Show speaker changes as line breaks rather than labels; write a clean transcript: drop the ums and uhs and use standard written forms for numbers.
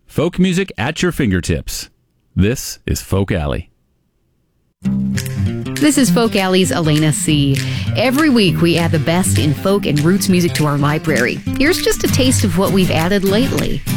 Folk music at your fingertips. This is Folk Alley.
This is Folk Alley's Elena C. Every week we add the best in folk and roots music to our library. Here's just a taste of what we've added lately.